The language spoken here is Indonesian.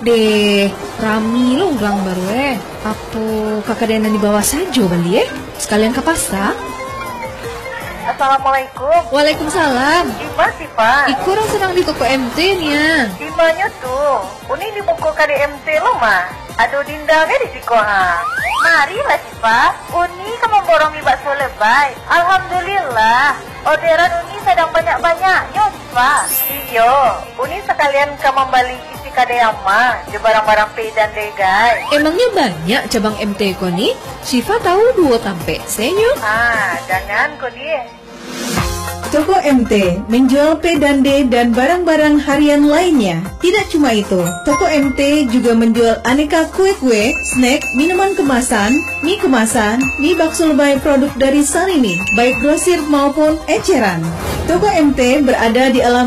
Deh, rami lo orang baru Apa kakak Dena di bawah saja Bali sekalian ke pasar? Assalamualaikum. Waalaikumsalam. Ima sih Pak. Iku orang sedang di toko MT nya. Imanya tuh, uni di buku KDMT lo mah. Aduh dinda di siko ha. Marilah sih Pak. Uni kamu borongi bakso lebay. Alhamdulillah. Orderan uni sedang banyak-banyaknya sih Pak. Iyo, uni sekalian kamu balik isi kadeyama di barang-barang pedan deh guys. Emangnya banyak cabang MT ko nih? Syifa tahu 2 tampe senyo. Jangan kok dia. Toko MT menjual pedande dan barang-barang harian lainnya. Tidak cuma itu, Toko MT juga menjual aneka kue-kue, snack, minuman kemasan, mie bakso lebay produk dari Sarini, baik grosir maupun eceran. Toko MT berada di alamat